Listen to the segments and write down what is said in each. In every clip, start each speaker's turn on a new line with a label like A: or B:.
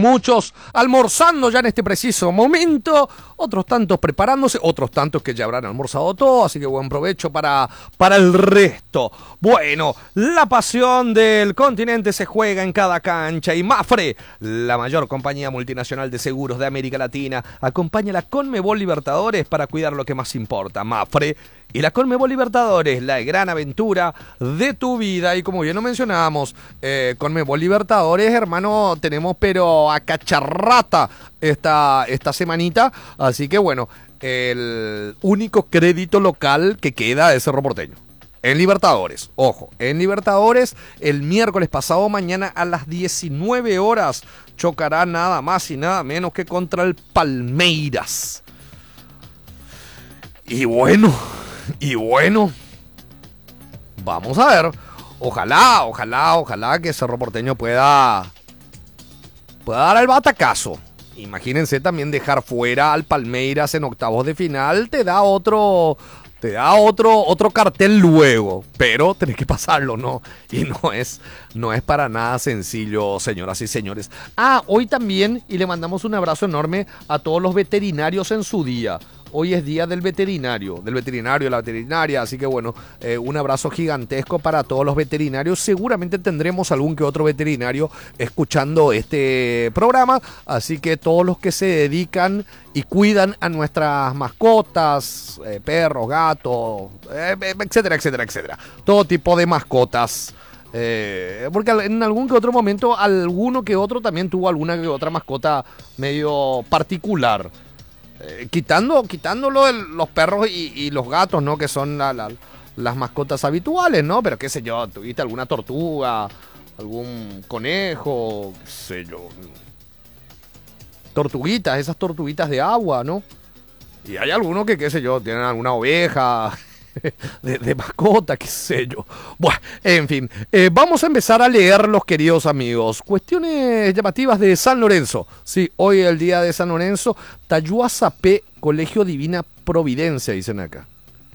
A: muchos almorzando ya en este preciso momento, otros tantos preparándose, otros tantos que ya habrán almorzado todo, así que buen provecho para el resto. Bueno, la pasión del continente se juega en cada cancha y Mapfre, la mayor compañía multinacional de seguros de América Latina, acompaña a la Conmebol Libertadores para cuidar lo que más importa. Mapfre y la Conmebol Libertadores, la gran aventura de tu vida. Y como bien lo mencionábamos, Conmebol Libertadores, hermano, tenemos pero a cacharrata esta semanita. Así que bueno, el único crédito local que queda es Cerro Porteño. En Libertadores, ojo, en Libertadores, el miércoles pasado mañana a las 19 horas chocará nada más y nada menos que contra el Palmeiras. Y bueno, vamos a ver. Ojalá que Cerro Porteño pueda dar el batacazo. Imagínense también dejar fuera al Palmeiras en octavos de final, te da otro cartel luego, pero tenés que pasarlo, ¿no? Y no es para nada sencillo, señoras y señores. Hoy también, y le mandamos un abrazo enorme a todos los veterinarios en su día. Hoy es día del veterinario, y la veterinaria, así que bueno, un abrazo gigantesco para todos los veterinarios. Seguramente tendremos algún que otro veterinario escuchando este programa, así que todos los que se dedican y cuidan a nuestras mascotas, perros, gatos, etcétera, todo tipo de mascotas. Porque en algún que otro momento, alguno que otro también tuvo alguna que otra mascota medio particular. Quitándolo de los perros y los gatos, ¿no? Que son las mascotas habituales, ¿no? Pero qué sé yo, tuviste alguna tortuga, algún conejo, qué sé yo. Tortuguitas, esas tortuguitas de agua, ¿no? Y hay algunos que, qué sé yo, tienen alguna oveja de mascota, qué sé yo. Bueno, en fin, vamos a empezar a leer, los queridos amigos. Cuestiones llamativas de San Lorenzo. Sí, hoy es el día de San Lorenzo. Tayuazapé, Colegio Divina Providencia, dicen acá.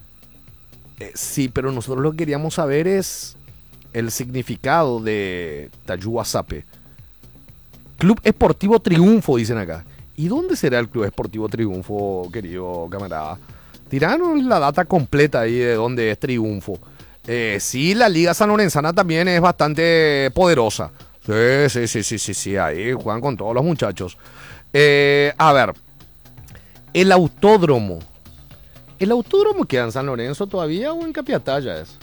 A: Sí, pero nosotros lo que queríamos saber es el significado de Tayuazapé. Club Esportivo Triunfo, dicen acá. ¿Y dónde será el Club Esportivo Triunfo, querido camarada? Tiranos la data completa ahí de dónde es Triunfo. Sí, la Liga Sanlorenzana también es bastante poderosa. Sí, ahí juegan con todos los muchachos. A ver, el autódromo. ¿El autódromo queda en San Lorenzo todavía o en Capiatá es?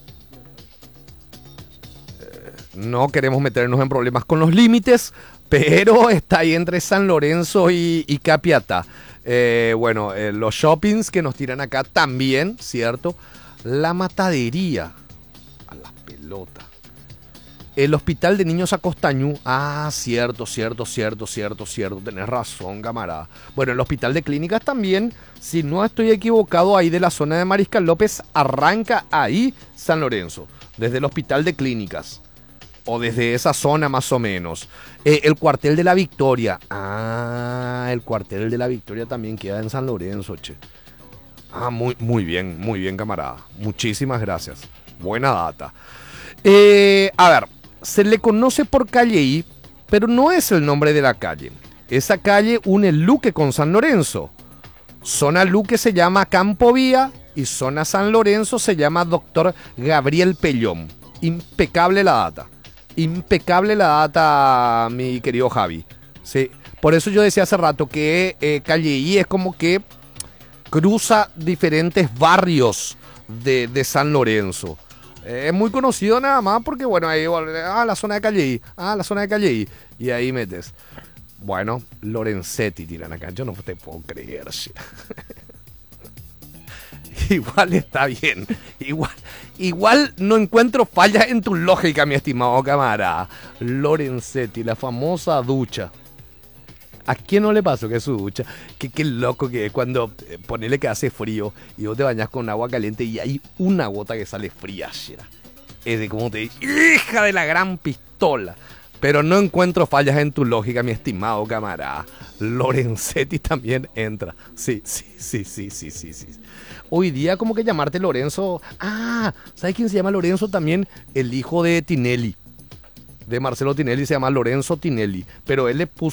A: No queremos meternos en problemas con los límites, pero está ahí entre San Lorenzo y Capiatá. Bueno, los shoppings que nos tiran acá también, ¿cierto? La matadería. A las pelotas. El hospital de niños Acostañú. Cierto. Tenés razón, camarada. Bueno, el hospital de clínicas también, si no estoy equivocado, ahí de la zona de Mariscal López, arranca ahí San Lorenzo. Desde el hospital de clínicas. O desde esa zona más o menos. El cuartel de la Victoria. El cuartel de la Victoria también queda en San Lorenzo, che. Muy bien, camarada. Muchísimas gracias. Buena data. A ver, se le conoce por calle I, pero no es el nombre de la calle. Esa calle une Luque con San Lorenzo. Zona Luque se llama Campo Vía y zona San Lorenzo se llama Doctor Gabriel Pellón. Impecable la data, mi querido Javi. Sí, por eso yo decía hace rato que calle I es como que cruza diferentes barrios de San Lorenzo. Es muy conocido nada más porque, bueno, ahí la zona de calle I, y ahí metes. Bueno, Lorenzetti tiran acá, yo no te puedo creer. Igual está bien. Igual no encuentro fallas en tu lógica, mi estimado camarada. Lorenzetti, la famosa ducha. ¿A quién no le pasó que es su ducha? Qué loco que es cuando ponele que hace frío y vos te bañas con agua caliente y hay una gota que sale fría. Es de como te dice, hija de la gran pistola. Pero no encuentro fallas en tu lógica, mi estimado camarada. Lorenzetti también entra. Sí. Hoy día como que llamarte Lorenzo... ¿sabes quién se llama Lorenzo también? El hijo de Tinelli. De Marcelo Tinelli se llama Lorenzo Tinelli. Pero él le puso